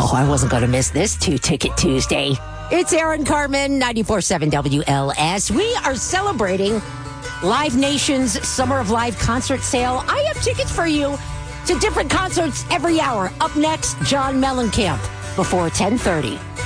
Oh, I wasn't going to miss this Two-Ticket Tuesday. It's Aaron Carmen, 94.7 WLS. We are celebrating Live Nation's Summer of Live concert sale. I have tickets for you to different concerts every hour. Up next, John Mellencamp before 10:30.